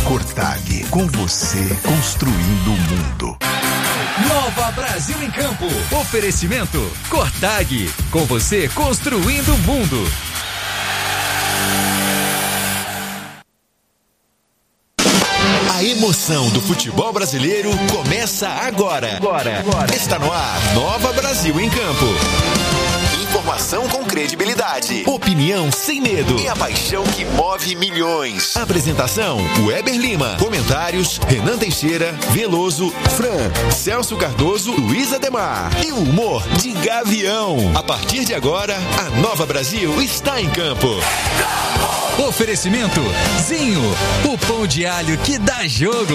Cortag, com você construindo o mundo. Nova Brasil em Campo. Oferecimento Cortag, com você construindo o mundo. A emoção do futebol brasileiro começa agora. Está no ar, Nova Brasil em Campo. Informação com credibilidade, opinião sem medo e a paixão que move milhões. Apresentação, Weber Lima. Comentários, Renan Teixeira, Veloso, Fran, Celso Cardoso, Luiz Ademar. E o humor de Gavião. A partir de agora, a Nova Brasil está em campo. Oferecimento Zinho, o pão de alho que dá jogo.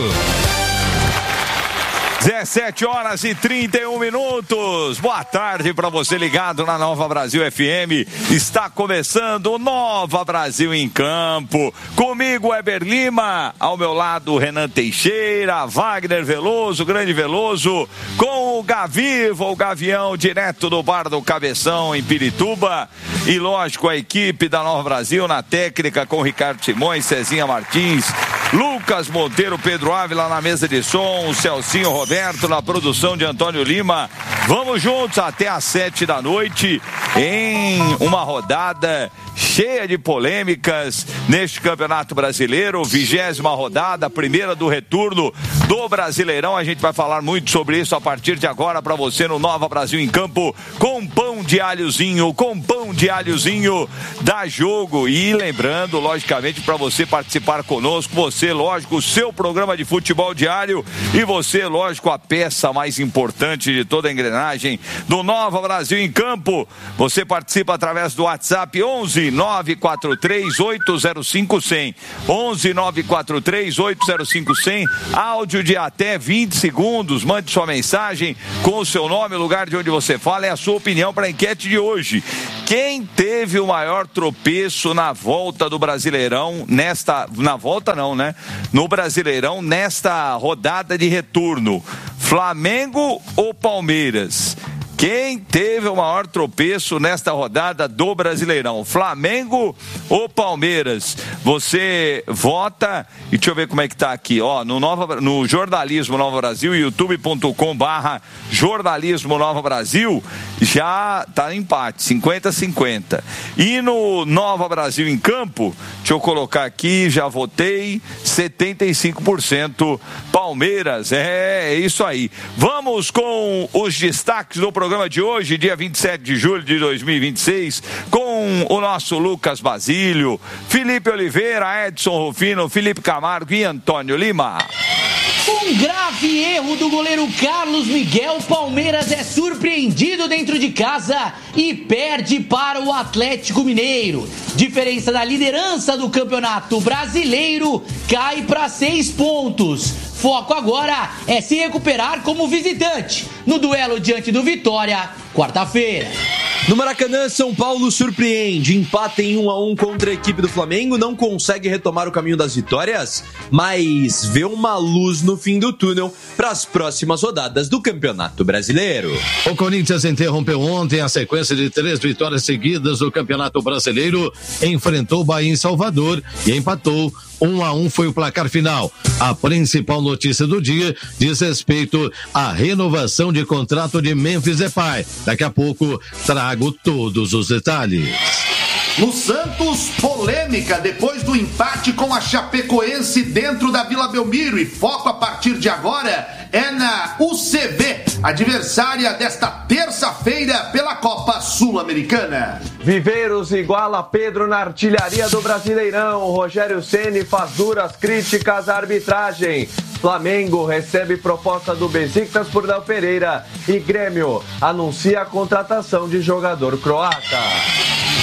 17h31. Boa tarde para você ligado na Nova Brasil FM. Está começando o Nova Brasil em Campo. Comigo, Weber Lima. Ao meu lado, Renan Teixeira, Wagner Veloso, grande Veloso. Com o Gaviva, o Gavião, direto do Bar do Cabeção, em Pirituba. E, lógico, a equipe da Nova Brasil na técnica com Ricardo Simões, Cezinha Martins, Lucas Monteiro, Pedro Ávila na mesa de som, o Celcinho Roberto na produção de Antônio Lima. Vamos juntos até às 7h em uma rodada cheia de polêmicas neste Campeonato Brasileiro, 20ª rodada, primeira do retorno do Brasileirão. A gente vai falar muito sobre isso a partir de agora para você no Nova Brasil em Campo, com pão de alhozinho, dá jogo. E lembrando, logicamente, para você participar conosco, você, lógico, o seu programa de futebol diário e você, lógico, a peça mais importante de toda a engrenagem do Nova Brasil em Campo. Você participa através do WhatsApp 11 943 805 100. 11 943 805 100. Áudio de até 20 segundos. Mande sua mensagem com o seu nome, o lugar de onde você fala e a sua opinião para a enquete de hoje. Quem teve o maior tropeço na volta do Brasileirão no Brasileirão nesta rodada de retorno? Flamengo ou Palmeiras? Quem teve o maior tropeço nesta rodada do Brasileirão? Flamengo ou Palmeiras? Você vota e deixa eu ver como é que tá aqui, ó, no Jornalismo Nova Brasil, youtube.com/jornalismo Nova Brasil, já tá empate, 50-50. E no Nova Brasil em Campo, deixa eu colocar aqui, já votei, 75% Palmeiras. É isso aí. Vamos com os destaques do programa de hoje, dia 27 de julho de 2026, com o nosso Lucas Basílio, Felipe Oliveira, Edson Rufino, Felipe Camargo e Antônio Lima. Um grave erro do goleiro Carlos Miguel. Palmeiras é surpreendido dentro de casa e perde para o Atlético Mineiro. Diferença da liderança do Campeonato Brasileiro cai para 6 pontos. Foco agora é se recuperar como visitante no duelo diante do Vitória, quarta-feira. No Maracanã, São Paulo surpreende, empata em 1-1 contra a equipe do Flamengo, não consegue retomar o caminho das vitórias, mas vê uma luz no fim do túnel para as próximas rodadas do Campeonato Brasileiro. O Corinthians interrompeu ontem a sequência de 3 vitórias seguidas do Campeonato Brasileiro, enfrentou o Bahia em Salvador e empatou. 1-1 foi o placar final. A principal notícia do dia diz respeito à renovação de contrato de Memphis Depay. Daqui a pouco trago todos os detalhes. No Santos, polêmica depois do empate com a Chapecoense dentro da Vila Belmiro, e foco a partir de agora é na UCB, adversária desta terça-feira pela Copa Sul-Americana. Viveiros iguala Pedro na artilharia do Brasileirão. Rogério Ceni faz duras críticas à arbitragem. Flamengo recebe proposta do Besiktas por Léo Pereira e Grêmio anuncia a contratação de jogador croata.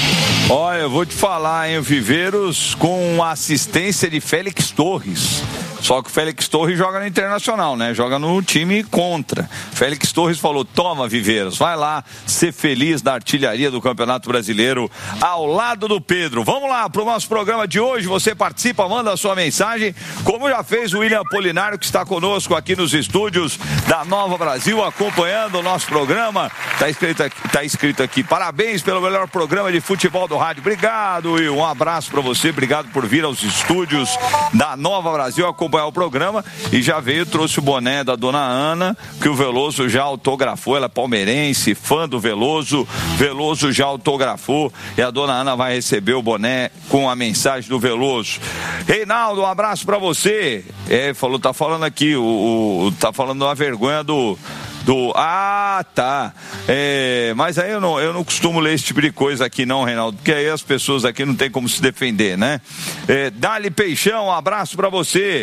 Olha, eu vou te falar, hein, o Viveiros com assistência de Félix Torres. Só que o Félix Torres joga no Internacional, né? Joga no time contra. Félix Torres falou, toma, Viveiros, vai lá ser feliz na artilharia do Campeonato Brasileiro ao lado do Pedro. Vamos lá pro nosso programa de hoje, você participa, manda a sua mensagem, como já fez o William Polinário, que está conosco aqui nos estúdios da Nova Brasil, acompanhando o nosso programa. Tá escrito aqui, parabéns pelo melhor programa de futebol do rádio. Obrigado, Will, um abraço para você, obrigado por vir aos estúdios da Nova Brasil acompanhar o programa, e já trouxe o boné da dona Ana, que o Veloso já autografou, ela é palmeirense, fã do Veloso já autografou, e a dona Ana vai receber o boné com a mensagem do Veloso. Reinaldo, um abraço para você. Tá falando aqui, tá falando uma vergonha tá. Mas aí eu não costumo ler esse tipo de coisa aqui não, Reinaldo, porque aí as pessoas aqui não tem como se defender, né? Dali Peixão, um abraço pra você.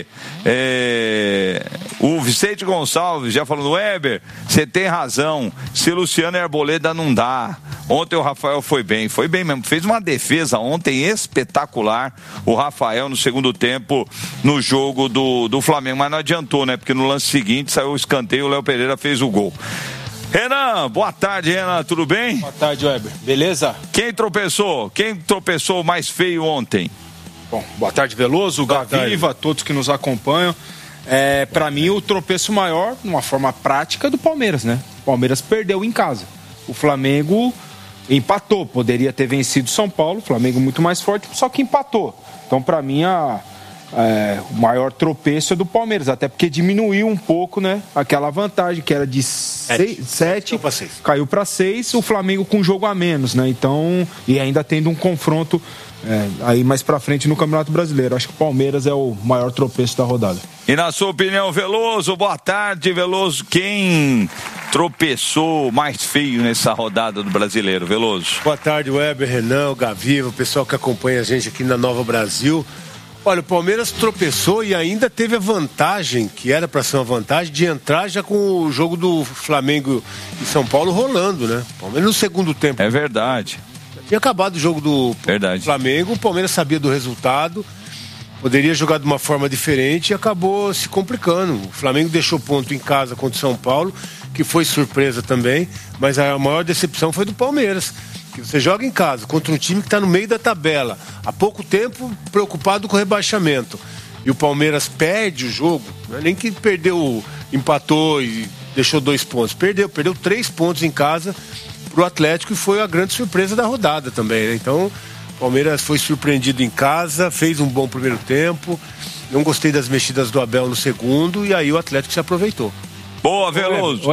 O Vicente Gonçalves já falando, Weber, você tem razão, se Luciano e Arboleda não dá. Ontem o Rafael foi bem mesmo, fez uma defesa ontem espetacular, o Rafael no segundo tempo no jogo do Flamengo, mas não adiantou, né? Porque no lance seguinte saiu o escanteio e o Léo Pereira fez o gol. Renan, boa tarde, Renan, tudo bem? Boa tarde, Weber, beleza? Quem tropeçou mais feio ontem? Bom, boa tarde, Veloso, Gaviva, todos que nos acompanham. Para mim, o tropeço maior, de uma forma prática, do Palmeiras, né? O Palmeiras perdeu em casa. O Flamengo empatou, poderia ter vencido São Paulo, o Flamengo muito mais forte, só que empatou. Então, para mim, o maior tropeço é do Palmeiras, até porque diminuiu um pouco, né? Aquela vantagem que era de 7, caiu para 6, o Flamengo com um jogo a menos, né? Então, e ainda tendo um confronto aí mais pra frente no Campeonato Brasileiro. Acho que o Palmeiras é o maior tropeço da rodada. E na sua opinião, Veloso, boa tarde, Veloso, quem tropeçou mais feio nessa rodada do Brasileiro, Veloso? Boa tarde, Weber, Renan, Gaviva, o pessoal que acompanha a gente aqui na Nova Brasil. Olha, o Palmeiras tropeçou e ainda teve a vantagem, que era para ser uma vantagem, de entrar já com o jogo do Flamengo e São Paulo rolando, né? O Palmeiras no segundo tempo. É verdade. Tinha acabado o jogo do Flamengo, o Palmeiras sabia do resultado, poderia jogar de uma forma diferente e acabou se complicando. O Flamengo deixou ponto em casa contra o São Paulo, que foi surpresa também, mas a maior decepção foi do Palmeiras. Que você joga em casa contra um time que está no meio da tabela, há pouco tempo preocupado com o rebaixamento. E o Palmeiras perde o jogo, não é nem que empatou e deixou 2 pontos. Perdeu 3 pontos em casa pro Atlético e foi a grande surpresa da rodada também, né? Então, o Palmeiras foi surpreendido em casa, fez um bom primeiro tempo, não gostei das mexidas do Abel no segundo e aí o Atlético se aproveitou. Boa, Veloso!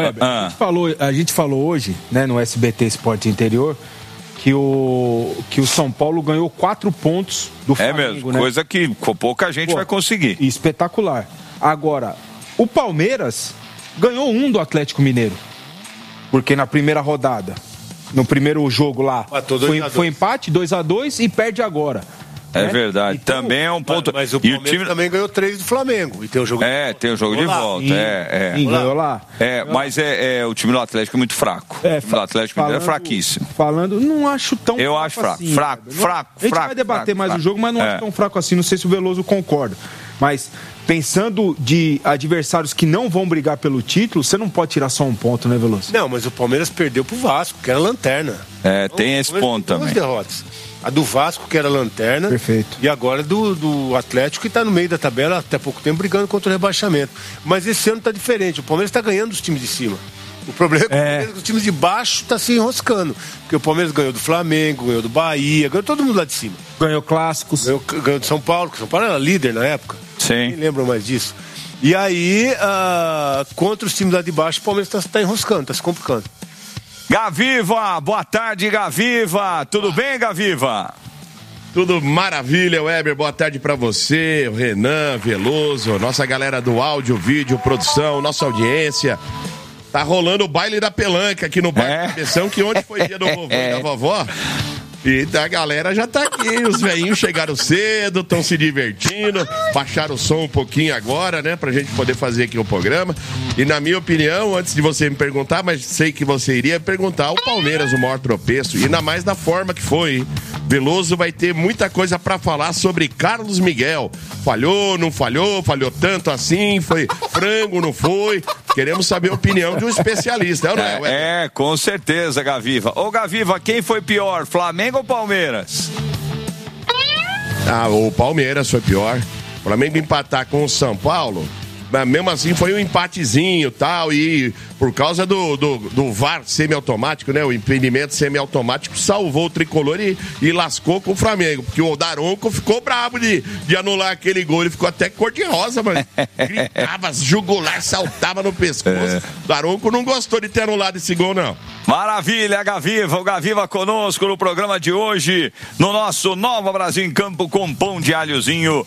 A gente falou hoje, né, no SBT Esporte Interior, que o São Paulo ganhou 4 pontos do Flamengo. É mesmo, né? Coisa que pouca gente vai conseguir. Espetacular. Agora, o Palmeiras ganhou 1 do Atlético Mineiro. Porque na primeira rodada, no primeiro jogo lá, foi empate, 2-2 e perde agora. É verdade, então, também é um ponto. Mas o Palmeiras também ganhou 3 do Flamengo. E tem o jogo tem o jogo de volta. Ganhou lá. Mas o time do Atlético é muito fraco. O time do Atlético é fraquíssimo. Não acho tão Eu acho fraco. Assim, fraco. A gente vai debater mais o jogo, mas não acho tão fraco assim. Não sei se o Veloso concorda. Mas pensando de adversários que não vão brigar pelo título, você não pode tirar só 1 ponto, né, Veloso? Não, mas o Palmeiras perdeu pro Vasco, que era lanterna. Tem esse ponto também. 2 derrotas. A do Vasco, que era lanterna. Perfeito. E agora do Atlético, que está no meio da tabela até pouco tempo brigando contra o rebaixamento. Mas esse ano está diferente. O Palmeiras está ganhando os times de cima. O problema é que os times de baixo estão se enroscando. Porque o Palmeiras ganhou do Flamengo, ganhou do Bahia, ganhou todo mundo lá de cima. Ganhou clássicos. Ganhou do São Paulo, que o São Paulo era líder na época. Sim. Nem lembram mais disso. E aí, contra os times lá de baixo, o Palmeiras está enroscando, está se complicando. Gaviva, boa tarde, Gaviva. Tudo bem, Gaviva? Tudo maravilha, Weber. Boa tarde pra você, o Renan, Veloso, nossa galera do áudio, vídeo, produção, nossa audiência. Tá rolando o baile da pelanca aqui no bairro da Cabeção, que ontem foi dia do vovô e da vovó. E a galera já tá aqui, os velhinhos chegaram cedo, estão se divertindo, baixaram o som um pouquinho agora, né, pra gente poder fazer aqui o programa. E na minha opinião, antes de você me perguntar, mas sei que você iria perguntar, o Palmeiras, o maior tropeço, e ainda mais da forma que foi, hein? Veloso vai ter muita coisa pra falar sobre Carlos Miguel. Falhou, não falhou, falhou tanto assim, foi frango, não foi? Queremos saber a opinião de um especialista, não é? É, com certeza, Gaviva. Ô, Gaviva, quem foi pior, Flamengo ou Palmeiras? O Palmeiras foi pior. O Flamengo empatar com o São Paulo, mas mesmo assim foi um empatezinho e tal, e por causa do VAR semiautomático, né, o impedimento semiautomático salvou o tricolor e lascou com o Flamengo, porque o Daronco ficou bravo de anular aquele gol, ele ficou até cor-de-rosa, mas gritava, jugular, saltava no pescoço. O Daronco não gostou de ter anulado esse gol, não. Maravilha, Gaviva, o Gaviva conosco no programa de hoje, no nosso Nova Brasil em Campo, com pão de alhozinho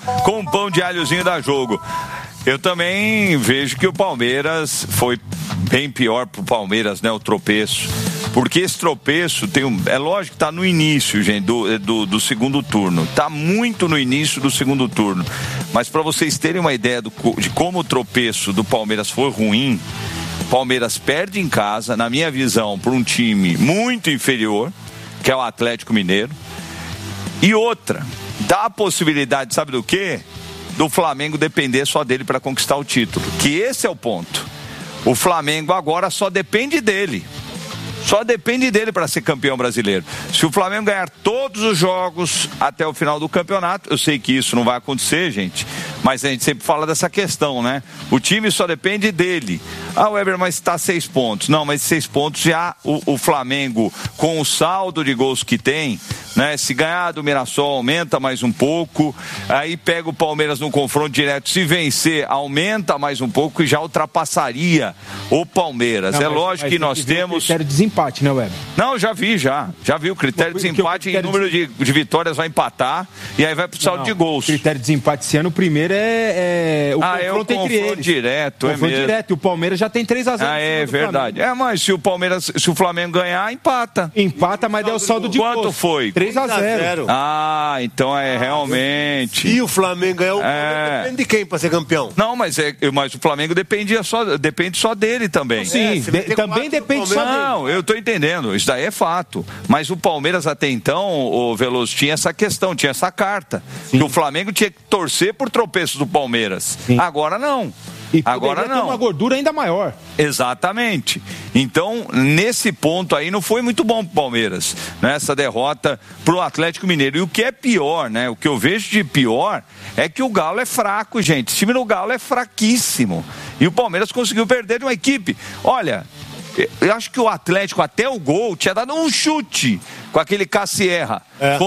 da Jogo. Eu também vejo que o Palmeiras foi bem pior pro Palmeiras, né? O tropeço. Porque esse tropeço é lógico que tá no início, gente, do segundo turno. Tá muito no início do segundo turno. Mas para vocês terem uma ideia de como o tropeço do Palmeiras foi ruim, o Palmeiras perde em casa, na minha visão, por um time muito inferior, que é o Atlético Mineiro. E outra, dá a possibilidade, sabe do quê? Do Flamengo depender só dele para conquistar o título. Que esse é o ponto. O Flamengo agora só depende dele. Só depende dele para ser campeão brasileiro. Se o Flamengo ganhar todos os jogos até o final do campeonato, eu sei que isso não vai acontecer, gente, mas a gente sempre fala dessa questão, né? O time só depende dele. Weber, mas está 6 pontos. Não, mas 6 pontos já o Flamengo, com o saldo de gols que tem, né? Se ganhar do Mirassol, aumenta mais um pouco. Aí pega o Palmeiras no confronto direto. Se vencer, aumenta mais um pouco e já ultrapassaria o Palmeiras. Não, lógico que nós temos... critério de desempate, né, Weber? Não, já vi o critério de desempate em número de vitórias vai empatar e aí vai pro saldo de gols. O critério de desempate esse ano, o primeiro é o confronto entre eles. Direto, é mesmo. Direto, e o Palmeiras já tem 3-0. É verdade. Mas se o Flamengo ganhar, empata. Empata, mas é o saldo de gols. Quanto foi? 3-0. Então realmente. E o Flamengo ganhou, depende de quem para ser campeão? Não, mas o Flamengo depende só dele também. Sim, também depende só dele. Não, eu tô entendendo, isso daí é fato. Mas o Palmeiras até então, o Veloso, tinha essa questão, tinha essa carta. Sim. Que o Flamengo tinha que torcer por tropeço do Palmeiras. Sim. Agora não. E agora não. Ter uma gordura ainda maior. Exatamente. Então, nesse ponto aí, não foi muito bom pro Palmeiras, né? Essa derrota pro Atlético Mineiro. E o que é pior, né? O que eu vejo de pior é que o Galo é fraco, gente. O time do Galo é fraquíssimo. E o Palmeiras conseguiu perder de uma equipe. Olha, eu acho que o Atlético, até o gol, tinha dado um chute com aquele Cassierra.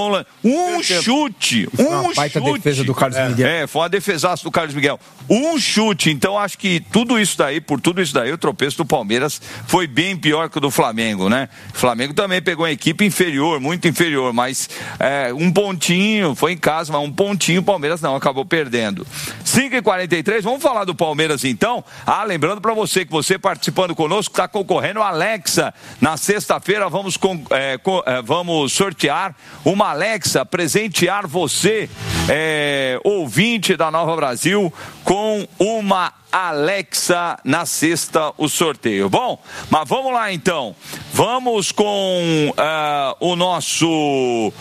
Chute. Uma baita defesa do Carlos Miguel. Foi uma defesaça do Carlos Miguel. Um chute. Então, acho que por tudo isso daí, o tropeço do Palmeiras foi bem pior que o do Flamengo, né? O Flamengo também pegou uma equipe inferior, muito inferior, mas um pontinho, foi em casa, mas um pontinho o Palmeiras não, acabou perdendo. 5h43, vamos falar do Palmeiras então. Lembrando pra você que você participando conosco, tá concorrendo a Alexa. Na sexta-feira vamos sortear uma Alexa, presentear você, ouvinte da Nova Brasil, com uma Alexa na sexta, o sorteio. Bom, mas vamos lá então. Vamos com o nosso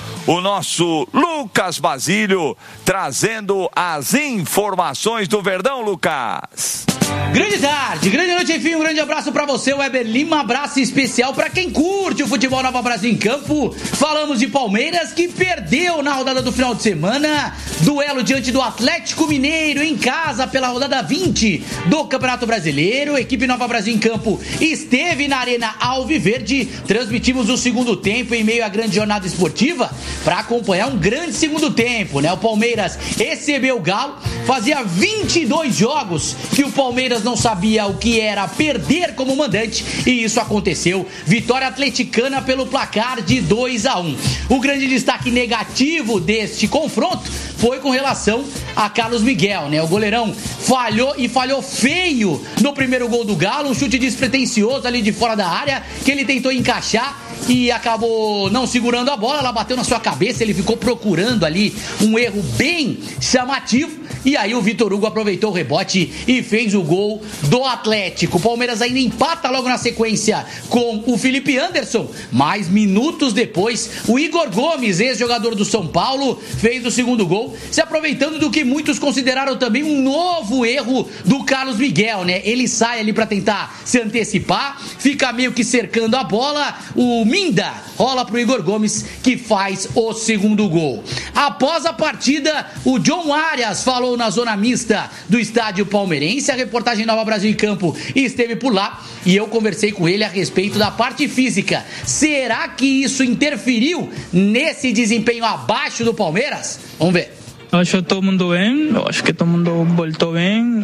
Lucas Basílio trazendo as informações do Verdão, Lucas. Grande tarde, grande noite, enfim, um grande abraço pra você, Weber Lima, abraço especial pra quem curte o futebol Nova Brasil em Campo. Falamos de Palmeiras, que perdeu na rodada do final de semana, duelo diante do Atlético Mineiro em casa pela rodada 20 do Campeonato Brasileiro. Equipe Nova Brasil em Campo esteve na Arena Alviverde, transmitimos o segundo tempo em meio à grande jornada esportiva pra acompanhar um grande segundo tempo, né? O Palmeiras recebeu o Galo, fazia 22 jogos que o Palmeiras não sabia o que era perder como mandante, e isso aconteceu. Vitória atleticana pelo placar de 2-1. O grande destaque negativo deste confronto foi com relação a Carlos Miguel, né? O goleirão falhou feio no primeiro gol do Galo, um chute despretensioso ali de fora da área, que ele tentou encaixar e acabou não segurando a bola, ela bateu na sua cabeça, ele ficou procurando ali um erro bem chamativo, e aí o Vitor Hugo aproveitou o rebote e fez o gol do Atlético. O Palmeiras ainda empata logo na sequência com o Felipe Anderson, mas minutos depois, o Igor Gomes, ex-jogador do São Paulo, fez o segundo gol, se aproveitando do que muitos consideraram também um novo erro do Carlos Miguel, né? Ele sai ali para tentar se antecipar, fica meio que cercando a bola, o Minda rola pro Igor Gomes, que faz o segundo gol. Após a partida, o John Arias falou na zona mista do estádio palmeirense. A reportagem Nova Brasil em Campo esteve por lá e eu conversei com ele a respeito da parte física. Será que isso interferiu nesse desempenho abaixo do Palmeiras? Vamos ver. Eu acho que todo mundo bem, eu acho que todo mundo voltou bem.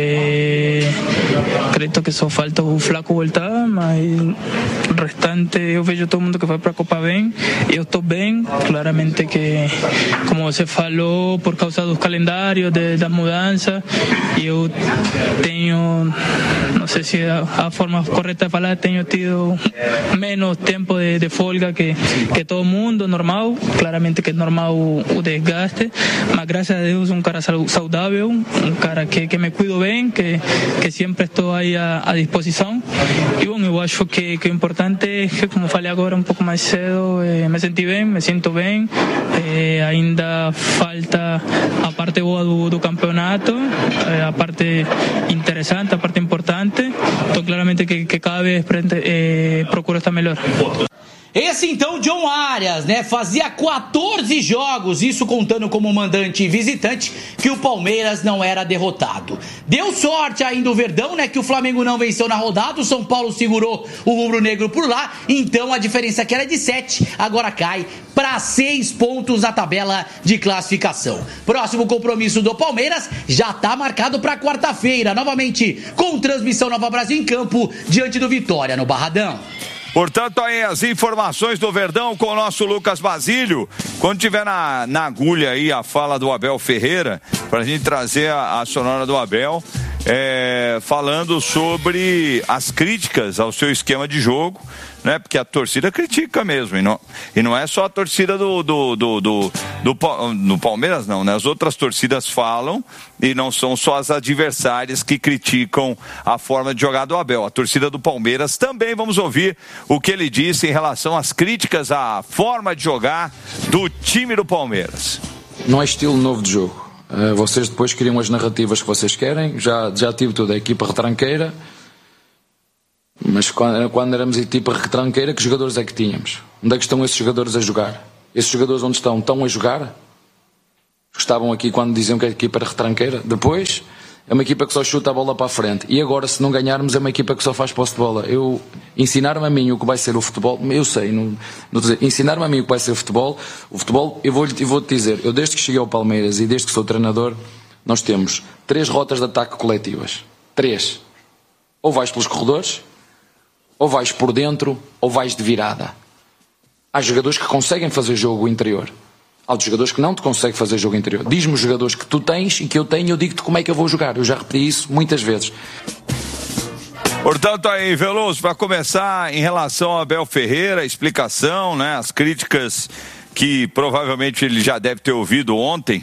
Acredito que só falta o Flaco voltar, mas o restante eu vejo todo mundo que vai para a Copa bem. Eu estou bem, claramente que, como você falou, por causa dos calendários, das mudanças, eu tenho, não sei se a forma correta de falar, tenho tido menos tempo de folga que todo mundo, normal, claramente que é normal o desgaste. Mas graças a Deus um cara saudável, um cara que me cuido bem, que sempre estou aí à disposição. E bom, eu acho que o importante é que, como falei agora um pouco mais cedo, me senti bem, me sinto bem. Ainda falta a parte boa do campeonato, a parte interessante, a parte importante. Então claramente que cada vez procuro estar melhor. Esse então, John Arias, né? Fazia 14 jogos, isso contando como mandante e visitante, que o Palmeiras não era derrotado. Deu sorte ainda o Verdão, né? Que o Flamengo não venceu na rodada, o São Paulo segurou o rubro-negro por lá, então a diferença que era de 7, agora cai para 6 pontos na tabela de classificação. Próximo compromisso do Palmeiras já está marcado para quarta-feira, novamente com transmissão Nova Brasil em Campo, diante do Vitória no Barradão. Portanto, aí as informações do Verdão com o nosso Lucas Basílio. Quando tiver na agulha aí a fala do Abel Ferreira, para a gente trazer a sonora do Abel, falando sobre as críticas ao seu esquema de jogo, né? Porque a torcida critica mesmo, e não é só a torcida do Palmeiras, não, né? As outras torcidas falam, e não são só as adversárias que criticam a forma de jogar do Abel. A torcida do Palmeiras também, vamos ouvir o que ele disse em relação às críticas à forma de jogar do time do Palmeiras. Não é estilo novo de jogo. Vocês depois criam as narrativas que vocês querem. Já tive toda a equipa retranqueira, mas quando éramos equipa retranqueira, que jogadores é que tínhamos? Onde é que estão esses jogadores a jogar? Esses jogadores onde estão? Estão a jogar? Estavam aqui quando diziam que a equipa era retranqueira? Depois é uma equipa que só chuta a bola para a frente, e agora, se não ganharmos, é uma equipa que só faz posse de bola. Ensinaram-me a mim o que vai ser o futebol, eu sei, ensinaram-me a mim o que vai ser o futebol, eu vou-te dizer, eu desde que cheguei ao Palmeiras e desde que sou treinador, nós temos 3 rotas de ataque coletivas. 3. Ou vais pelos corredores, ou vais por dentro, ou vais de virada. Há jogadores que conseguem fazer jogo interior. Há outros jogadores que não te conseguem fazer jogo interior. Diz-me os jogadores que tu tens e que eu tenho, eu digo-te como é que eu vou jogar. Eu já repeti isso muitas vezes. Portanto, aí, Veloso, para começar, em relação a Abel Ferreira, a explicação, né, as críticas que provavelmente ele já deve ter ouvido ontem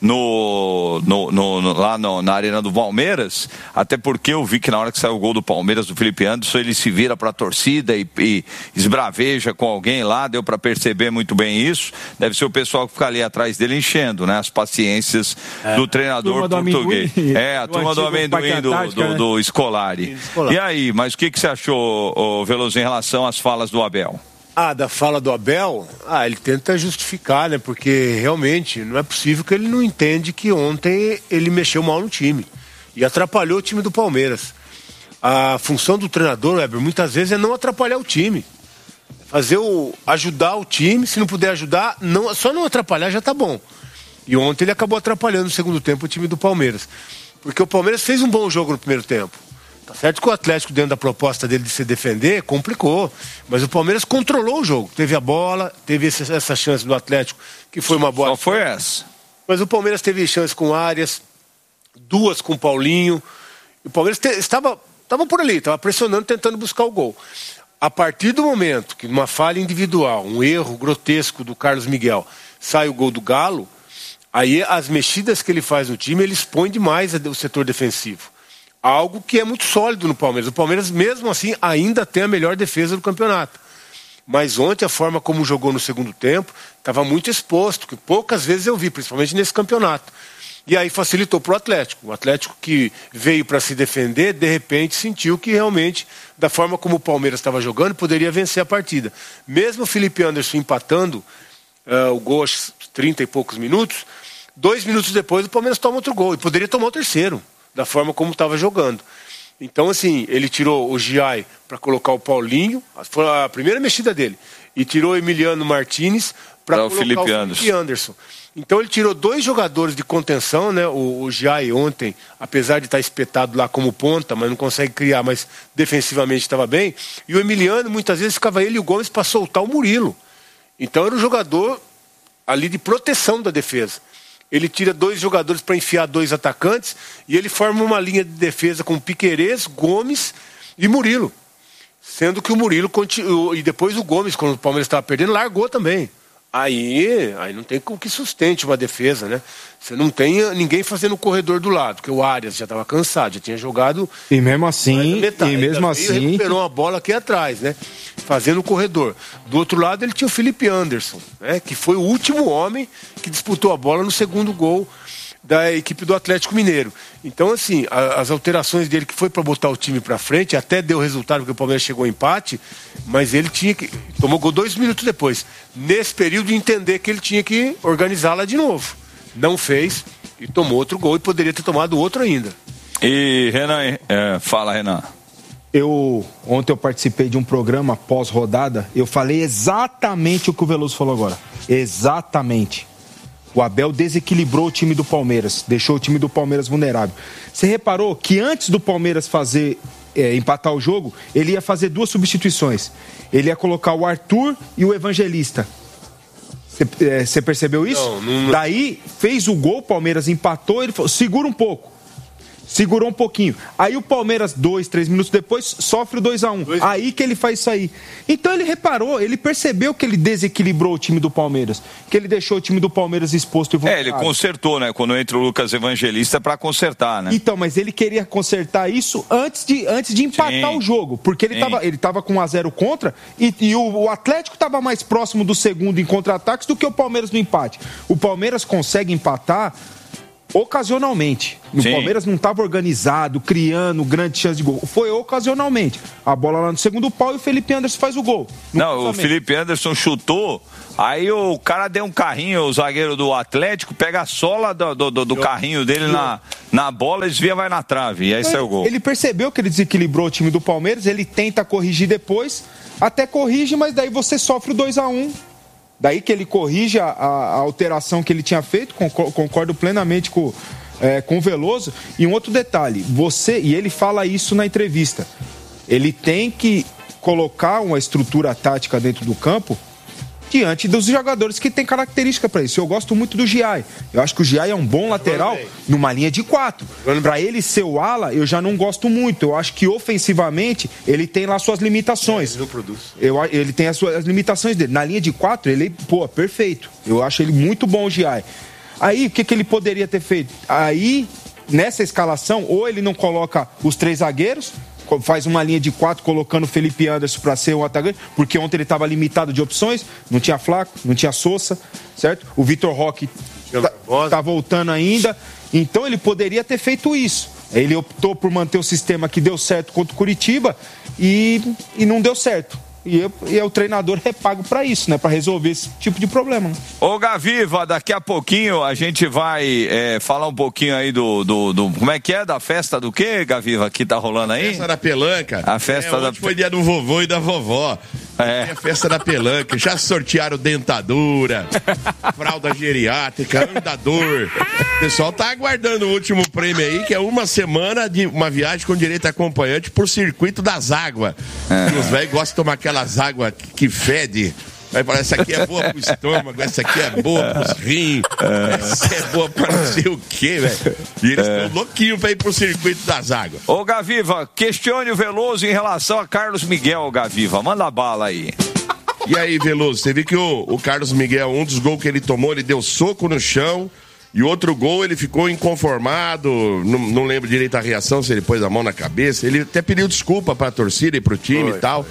lá na arena do Palmeiras, até porque eu vi que na hora que saiu o gol do Palmeiras, do Felipe Anderson, ele se vira para a torcida e esbraveja com alguém lá, deu para perceber muito bem isso. Deve ser o pessoal que fica ali atrás dele enchendo, né, as paciências do treinador português. A turma do amendoim do Scolari. E aí, mas o que você achou, Veloso, em relação às falas do Abel? Da fala do Abel, ele tenta justificar, né? Porque realmente não é possível que ele não entende que ontem ele mexeu mal no time e atrapalhou o time do Palmeiras. A função do treinador, Weber, muitas vezes é não atrapalhar o time, ajudar o time. Se não puder ajudar, só não atrapalhar já tá bom. E ontem ele acabou atrapalhando no segundo tempo o time do Palmeiras, porque o Palmeiras fez um bom jogo no primeiro tempo. Tá certo que o Atlético, dentro da proposta dele de se defender, complicou, mas o Palmeiras controlou o jogo, teve a bola, teve essa chance do Atlético, que foi uma boa. Só foi essa. Mas o Palmeiras teve chance com Arias, 2 com Paulinho, e o Palmeiras estava por ali, estava pressionando, tentando buscar o gol. A partir do momento que numa falha individual, um erro grotesco do Carlos Miguel, sai o gol do Galo, aí as mexidas que ele faz no time, ele expõe demais o setor defensivo. Algo que é muito sólido no Palmeiras. O Palmeiras, mesmo assim, ainda tem a melhor defesa do campeonato. Mas ontem, a forma como jogou no segundo tempo, estava muito exposto, que poucas vezes eu vi, principalmente nesse campeonato. E aí facilitou para o Atlético. O Atlético que veio para se defender, de repente sentiu que realmente, da forma como o Palmeiras estava jogando, poderia vencer a partida. Mesmo o Felipe Anderson empatando o gol aos 30 e poucos minutos, 2 minutos depois o Palmeiras toma outro gol. E poderia tomar o terceiro, da forma como estava jogando. Então, assim, ele tirou o Giai para colocar o Paulinho, foi a primeira mexida dele, e tirou o Emiliano Martinez para colocar o Felipe Anderson. Então ele tirou 2 jogadores de contenção, né? O Giai ontem, apesar de estar espetado lá como ponta, mas não consegue criar, mas defensivamente estava bem. E o Emiliano, muitas vezes, ficava ele e o Gomes para soltar o Murilo. Então era um jogador ali de proteção da defesa. Ele tira 2 jogadores para enfiar 2 atacantes e ele forma uma linha de defesa com Piquerez, Gomes e Murilo. Sendo que o Murilo continuou, e depois o Gomes, quando o Palmeiras estava perdendo, largou também. Aí não tem o que sustente uma defesa, né? Você não tem ninguém fazendo o corredor do lado, porque o Arias já estava cansado, já tinha jogado. E mesmo assim, recuperou a bola aqui atrás, né? Fazendo o corredor. Do outro lado, ele tinha o Felipe Anderson, né? Que foi o último homem que disputou a bola no segundo gol da equipe do Atlético Mineiro. Então, assim, as alterações dele, que foi para botar o time para frente, até deu resultado, porque o Palmeiras chegou ao empate, mas ele tinha que... Tomou gol 2 minutos depois. Nesse período, de entender que ele tinha que organizá-la de novo. Não fez e tomou outro gol e poderia ter tomado outro ainda. E, Renan, fala, Renan. Ontem eu participei de um programa pós-rodada, eu falei exatamente o que o Veloso falou agora. Exatamente. O Abel desequilibrou o time do Palmeiras, deixou o time do Palmeiras vulnerável. Você reparou que antes do Palmeiras empatar o jogo, ele ia fazer 2 substituições. Ele ia colocar o Arthur e o Evangelista. Você percebeu isso? Não. Daí, fez o gol, o Palmeiras empatou, ele falou, segura um pouco. Segurou um pouquinho. Aí o Palmeiras, 2, 3 minutos depois, sofre o 2-1. Aí que ele faz isso aí. Então ele reparou, ele percebeu que ele desequilibrou o time do Palmeiras. Que ele deixou o time do Palmeiras exposto e vulnerável. Ele consertou, né? Quando entra o Lucas Evangelista para consertar, né? Então, mas ele queria consertar isso antes de empatar o jogo. Porque ele tava com 1-0 contra e o Atlético estava mais próximo do segundo em contra-ataques do que o Palmeiras no empate. O Palmeiras consegue empatar ocasionalmente. O Palmeiras não estava organizado, criando grande chance de gol. Foi ocasionalmente. A bola lá no segundo pau e o Felipe Anderson faz o gol. Não, o Felipe Anderson chutou, aí o cara deu um carrinho, o zagueiro do Atlético, pega a sola do carrinho dele na bola, desvia, vai na trave. E aí saiu o gol. Ele percebeu que ele desequilibrou o time do Palmeiras, ele tenta corrigir depois, até corrige, mas daí você sofre o 2-1. Daí que ele corrige a alteração que ele tinha feito, concordo plenamente com o Veloso. E um outro detalhe, e ele fala isso na entrevista, ele tem que colocar uma estrutura tática dentro do campo diante dos jogadores que têm característica para isso. Eu gosto muito do Giai. Eu acho que o Giai é um bom lateral numa linha de 4. Para ele ser o ala, eu já não gosto muito. Eu acho que ofensivamente ele tem lá suas limitações. Ele não produz. Ele tem as limitações dele. Na linha de 4, ele, perfeito. Eu acho ele muito bom, o Giai. Aí, o que ele poderia ter feito? Aí, nessa escalação, ou ele não coloca os 3 zagueiros, faz uma linha de 4 colocando o Felipe Anderson para ser o atacante, porque ontem ele estava limitado de opções, não tinha Flaco, não tinha Sousa, certo? O Vitor Roque tá voltando ainda, então ele poderia ter feito isso. Ele optou por manter o sistema que deu certo contra o Curitiba e não deu certo. E o treinador é pago para isso, né? Para resolver esse tipo de problema. Né? Ô Gaviva, daqui a pouquinho a gente vai falar um pouquinho aí do como é que é? Da festa do quê, Gaviva, que tá rolando aí? Festa da Pelanca. A festa da... Foi dia do vovô e da vovó. A festa da Pelanca. Já sortearam dentadura, fralda geriátrica, andador. O pessoal tá aguardando o último prêmio aí, que é uma semana de uma viagem com direito a acompanhante por circuito das águas. Os velhos gostam de tomar aquelas águas que fede. Vai falar, essa aqui é boa pro estômago, essa aqui é boa pros rins, essa é boa pra não sei o quê, velho. E eles estão louquinhos pra ir pro circuito das águas. Ô, Gaviva, questione o Veloso em relação a Carlos Miguel, Gaviva. Manda bala aí. E aí, Veloso, você viu que o Carlos Miguel, um dos gols que ele tomou, ele deu soco no chão. E outro gol, ele ficou inconformado, não lembro direito a reação, se ele pôs a mão na cabeça. Ele até pediu desculpa pra torcida e pro time e tal.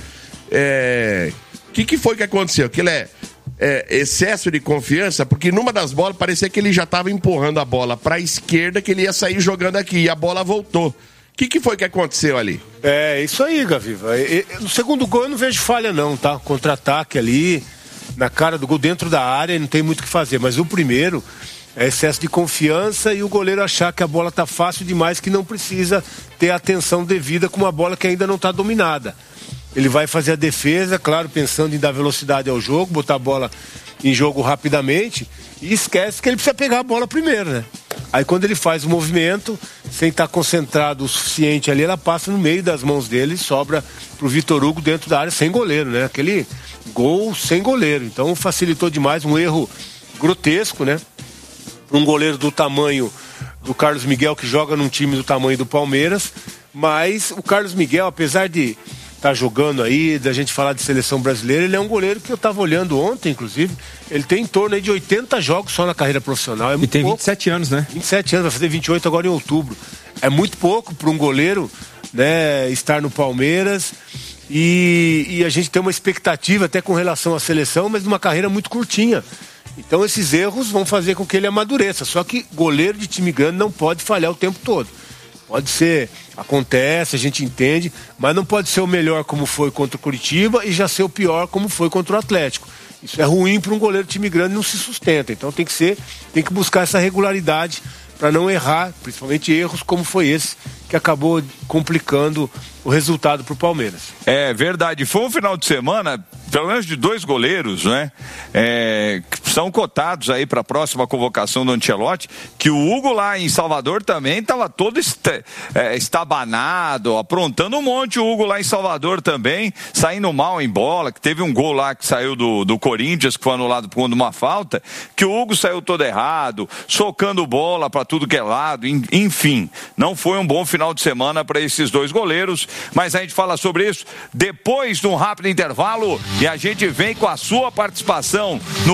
O que foi que aconteceu? Que ele excesso de confiança, porque numa das bolas parecia que ele já estava empurrando a bola pra esquerda, que ele ia sair jogando aqui, e a bola voltou. O que foi que aconteceu ali? Isso aí, Gaviva. No segundo gol eu não vejo falha não, tá? Contra-ataque ali, na cara do gol, dentro da área, não tem muito o que fazer. Mas o primeiro... é excesso de confiança e o goleiro achar que a bola tá fácil demais, que não precisa ter a atenção devida com uma bola que ainda não tá dominada. Ele vai fazer a defesa, claro, pensando em dar velocidade ao jogo, botar a bola em jogo rapidamente e esquece que ele precisa pegar a bola primeiro, né? Aí quando ele faz o movimento, sem estar concentrado o suficiente ali, ela passa no meio das mãos dele e sobra pro Vitor Hugo dentro da área sem goleiro, né? Aquele gol sem goleiro. Então facilitou demais, um erro grotesco, né? Um goleiro do tamanho do Carlos Miguel, que joga num time do tamanho do Palmeiras, mas o Carlos Miguel, apesar de estar jogando aí, da gente falar de seleção brasileira, ele é um goleiro que eu estava olhando ontem, inclusive, ele tem em torno aí de 80 jogos só na carreira profissional. E tem 27 anos, né? 27 anos, vai fazer 28 agora em outubro. É muito pouco para um goleiro, né, estar no Palmeiras e a gente tem uma expectativa até com relação à seleção, mas numa carreira muito curtinha. Então esses erros vão fazer com que ele amadureça. Só que goleiro de time grande não pode falhar o tempo todo. Pode ser, acontece, a gente entende, mas não pode ser o melhor como foi contra o Curitiba e já ser o pior como foi contra o Atlético. Isso é ruim para um goleiro de time grande, não se sustenta. Então tem que buscar essa regularidade para não errar, principalmente erros como foi esse, que acabou complicando o resultado para o Palmeiras. É verdade, foi um final de semana, pelo menos de 2 goleiros, né? Que são cotados aí para a próxima convocação do Ancelotti, que o Hugo lá em Salvador também estava todo estabanado, aprontando um monte. O Hugo lá em Salvador também, saindo mal em bola, que teve um gol lá que saiu do Corinthians, que foi anulado por conta de uma falta, que o Hugo saiu todo errado, socando bola para tudo que é lado, enfim, não foi um bom final de semana para esses 2 goleiros, mas a gente fala sobre isso depois de um rápido intervalo e a gente vem com a sua participação no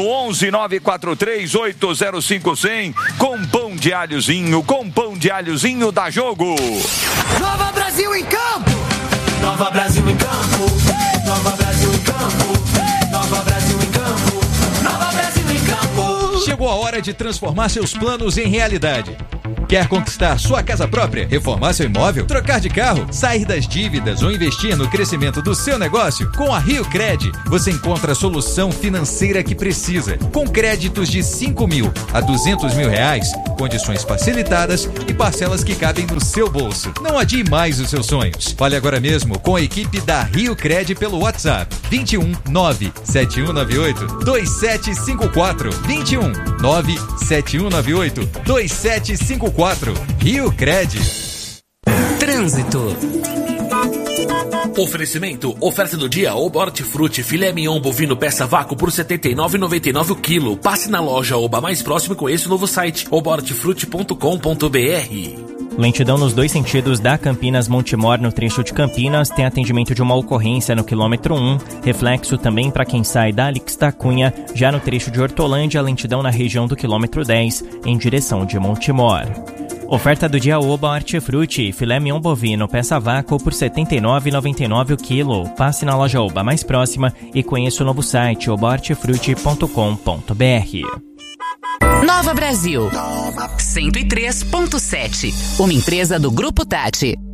11-943-805-100 com pão de alhozinho da Jogo. Nova Brasil em campo! Nova Brasil em campo! Nova Brasil em campo! Nova Brasil em campo! Nova Brasil em campo! Chegou a hora de transformar seus planos em realidade. Quer conquistar sua casa própria, reformar seu imóvel, trocar de carro, sair das dívidas ou investir no crescimento do seu negócio? Com a Rio Cred, você encontra a solução financeira que precisa. Com créditos de 5 mil a 200 mil reais, condições facilitadas e parcelas que cabem no seu bolso. Não adie mais os seus sonhos. Fale agora mesmo com a equipe da Rio Cred pelo WhatsApp 21 97198 2754 21 97198 2754. Rio Cred. Trânsito. Oferecimento, oferta do dia, Oba Hortifruti, filé mignon bovino peça vácuo por R$ 79,99 o quilo. Passe na loja Oba mais próximo e conheça o novo site, obahortifruti.com.br. Lentidão nos 2 sentidos da Campinas Montemor no trecho de Campinas, tem atendimento de uma ocorrência no quilômetro 1, reflexo também para quem sai da Alix da Cunha, já no trecho de Hortolândia, lentidão na região do quilômetro 10, em direção de Montemor. Oferta do dia Oba Hortifruti, filé mignon bovino peça vácuo por R$ 79,99 o quilo. Passe na loja Oba mais próxima e conheça o novo site obahortifruti.com.br. Nova Brasil 103.7, uma empresa do Grupo Tati.